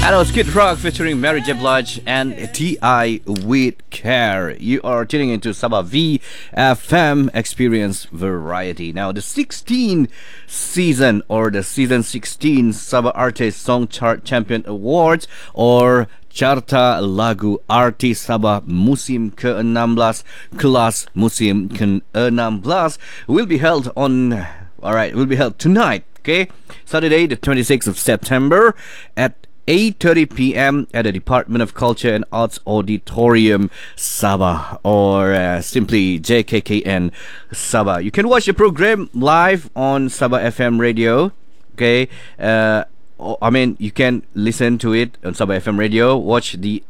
Hello, it's Kid Rock featuring Mary J. Blige and T.I. with Care. You are tuning into Sabah VFM Experience Variety. Now, the 16th season or the season 16 Sabah Artist Song Chart Champion Awards or Carta Lagu Artis Sabah Musim ke-16 kelas Musim ke-16 will be held tonight, okay? Saturday, the 26th of September at 8:30 p.m. at the Department of Culture and Arts Auditorium Sabah, or simply JKKN Sabah. You can watch the program live on Sabah FM radio. Okay, you can listen to it on Sabah FM radio. Watch the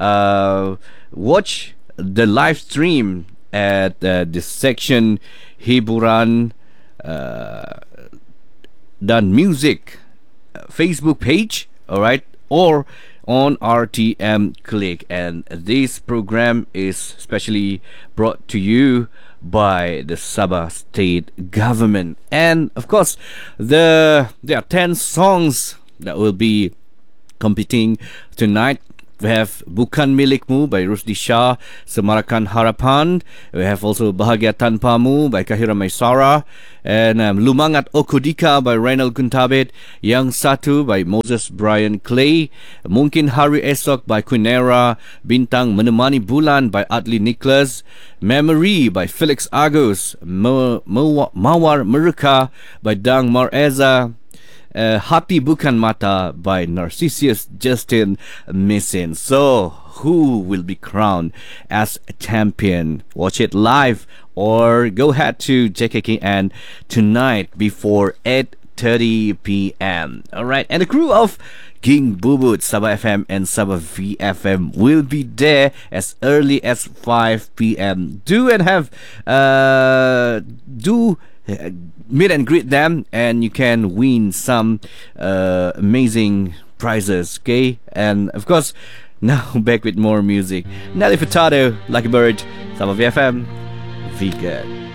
live stream at this section Hiburan dan Music Facebook page. Alright, or on RTM Click. And this program is specially brought to you by the Sabah State Government. And of course, there are 10 songs that will be competing tonight. We have Bukan Milikmu by Rusdi Shah, Semarakan Harapan. We have also Bahagia Tanpamu by Kahira Maisara, and Lumangat Okudika by Reynald Kuntabit, Yang Satu by Moses Brian Clay, Mungkin Hari Esok by Quinera, Bintang Menemani Bulan by Adli Nicholas, Memory by Felix Agus, Mawar Mereka by Dang Mareza, Hati Bukan Mata by Narcissus Justin Missin. So, who will be crowned as a champion? Watch it live or go ahead to JKKN tonight before 8:30 p.m. Alright, and the crew of King Bubut, Sabah FM and Sabah VFM will be there as early as 5 p.m. Meet and greet them, and you can win some amazing prizes, okay? And of course, now back with more music. Nelly Furtado, Lucky Bird, Sabah VFM, Be Good.